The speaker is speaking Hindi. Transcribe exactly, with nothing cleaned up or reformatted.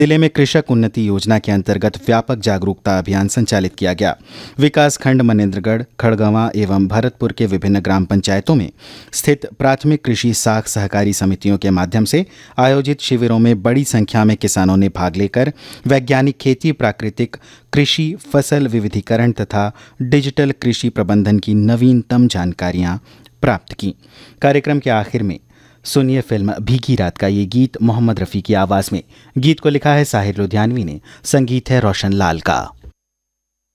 जिले में कृषक उन्नति योजना के अंतर्गत व्यापक जागरूकता अभियान संचालित किया गया। विकास खंड मनेन्द्रगढ़, खड़गवां एवं भरतपुर के विभिन्न ग्राम पंचायतों में स्थित प्राथमिक कृषि साख सहकारी समितियों के माध्यम से आयोजित शिविरों में बड़ी संख्या में किसानों ने भाग लेकर वैज्ञानिक खेती, प्राकृतिक कृषि, फसल विविधीकरण तथा डिजिटल कृषि प्रबंधन की नवीनतम जानकारियां प्राप्त की। कार्यक्रम के आखिर में सुनिए फिल्म भीगी रात का ये गीत मोहम्मद रफ़ी की आवाज़ में। गीत को लिखा है साहिर लुधियानवी ने, संगीत है रोशन लाल का।